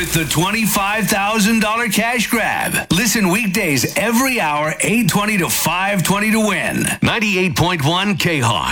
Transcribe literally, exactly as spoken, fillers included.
with the twenty-five thousand dollars cash grab. Listen weekdays every hour, eight twenty to five twenty to win. ninety-eight point one K H O S.